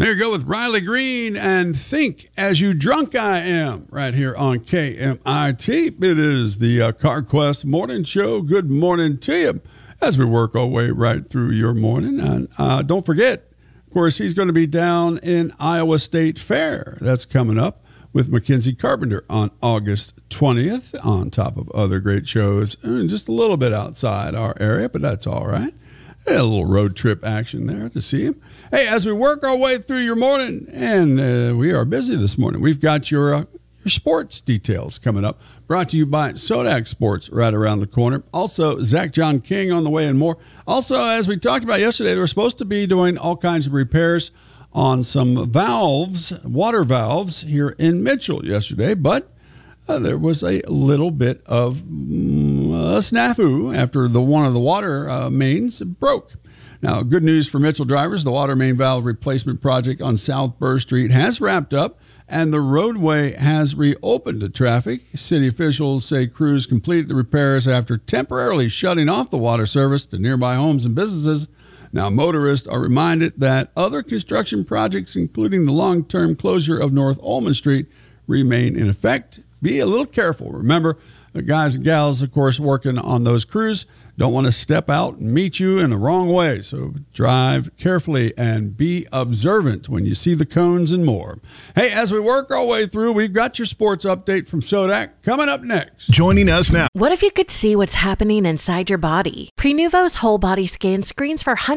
There you go with Riley Green and Think As You Drunk I Am right here on KMIT. It is the CarQuest Morning Show. Good morning to you as we work our way right through your morning. And don't forget, of course, he's going to be down in Iowa State Fair. That's coming up with Mackenzie Carpenter on August 20th, on top of other great shows. Just a little bit outside our area, but that's all right. A little road trip action there to see him. Hey, as we work our way through your morning, and we are busy this morning, we've got your sports details coming up. Brought to you by Sodak Sports right around the corner. Also, Zach John King on the way and more. Also, as we talked about yesterday, they were supposed to be doing all kinds of repairs on some valves, water valves here in Mitchell yesterday, but there was a little bit of a snafu after one of the water mains broke. Now, good news for Mitchell drivers. The water main valve replacement project on South Burr Street has wrapped up, and the roadway has reopened to traffic. City officials say crews completed the repairs after temporarily shutting off the water service to nearby homes and businesses. Now, motorists are reminded that other construction projects, including the long-term closure of North Olman Street, remain in effect. Be a little careful. Remember, the guys and gals, of course, working on those crews don't want to step out and meet you in the wrong way. So drive carefully and be observant when you see the cones and more. Hey, as we work our way through, we've got your sports update from Sodak coming up next. Joining us now. What if you could see what's happening inside your body? Prenuvo's whole body scan screens for hundreds